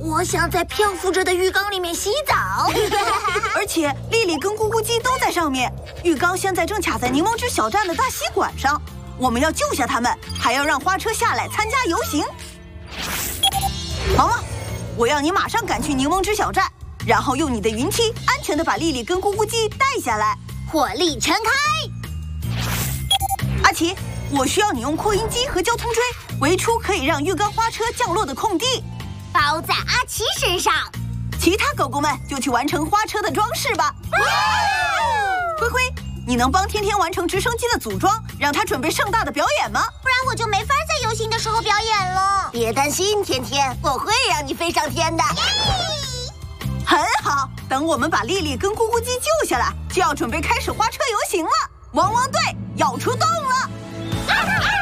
我想在漂浮着的浴缸里面洗澡。 而且丽丽跟咕咕鸡都在上面，浴缸现在正卡在柠檬汁小站的大吸管上。我们要救下他们，还要让花车下来参加游行。毛毛，我要你马上赶去柠檬汁小站，然后用你的云梯安全地把丽丽跟咕咕鸡带下来。 火力全开！ 阿奇，我需要你用扩音机和交通锥围出可以让浴缸花车降落的空地。 包在阿奇身上。 其他狗狗们就去完成花车的装饰吧。灰灰，你能帮天天完成直升机的组装，让他准备盛大的表演吗？ 不然我就没法在游行的时候表演了。别担心，天天，我会让你飞上天的。 很好，等我们把丽丽跟咕咕鸡救下来，就要准备开始花车游行了。汪汪队要出动了！